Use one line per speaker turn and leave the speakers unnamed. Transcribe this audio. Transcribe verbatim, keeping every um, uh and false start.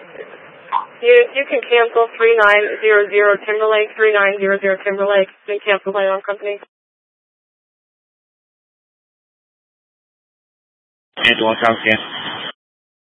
You you can cancel three nine zero zero Timberlake, three nine zero zero Timberlake, then cancel my own company.
接多少钱？